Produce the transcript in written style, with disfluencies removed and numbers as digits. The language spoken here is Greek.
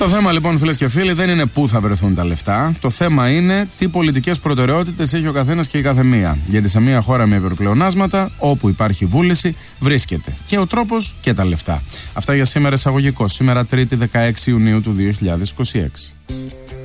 Το θέμα λοιπόν, φίλες και φίλοι, δεν είναι πού θα βρεθούν τα λεφτά. Το θέμα είναι τι πολιτικές προτεραιότητες έχει ο καθένας και η καθεμία. Γιατί σε μια χώρα με υπερπλεονάσματα, όπου υπάρχει βούληση, βρίσκεται και ο τρόπος και τα λεφτά. Αυτά για σήμερα εισαγωγικό. Σήμερα 3η 16 Ιουνίου του 2026.